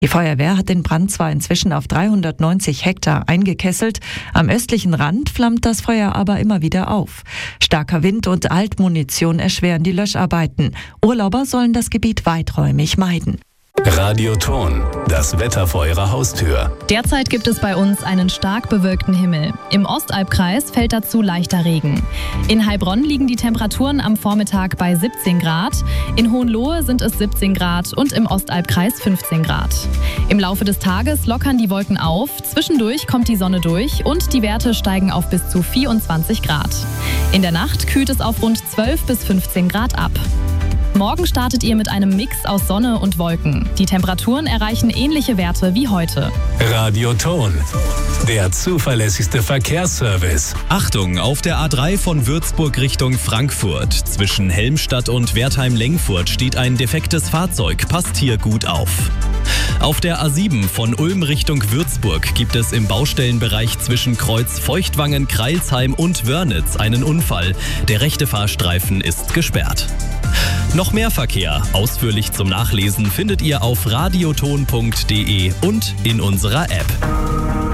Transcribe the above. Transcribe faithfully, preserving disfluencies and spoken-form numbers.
Die Feuerwehr hat den Brand zwar inzwischen auf dreihundertneunzig Hektar eingekesselt, am östlichen Rand flammt das Feuer aber immer wieder auf. Starker Wind und Altmunition erschweren die Löscharbeiten. Urlauber sollen das Gebiet weiträumig meiden. Radioton, das Wetter vor Ihrer Haustür. Derzeit gibt es bei uns einen stark bewölkten Himmel. Im Ostalbkreis fällt dazu leichter Regen. In Heilbronn liegen die Temperaturen am Vormittag bei siebzehn Grad, in Hohenlohe sind es siebzehn Grad und im Ostalbkreis fünfzehn Grad. Im Laufe des Tages lockern die Wolken auf, zwischendurch kommt die Sonne durch und die Werte steigen auf bis zu vierundzwanzig Grad. In der Nacht kühlt es auf rund zwölf bis fünfzehn Grad ab. Morgen startet ihr mit einem Mix aus Sonne und Wolken. Die Temperaturen erreichen ähnliche Werte wie heute. Radioton, der zuverlässigste Verkehrsservice. Achtung, auf der A drei von Würzburg Richtung Frankfurt. Zwischen Helmstadt und Wertheim-Lengfurt steht ein defektes Fahrzeug. Passt hier gut auf. Auf der A sieben von Ulm Richtung Würzburg gibt es im Baustellenbereich zwischen Kreuz Feuchtwangen, Kreilsheim und Wörnitz einen Unfall. Der rechte Fahrstreifen ist gesperrt. Noch mehr Verkehr, ausführlich zum Nachlesen, findet ihr auf radioton punkt de und in unserer App.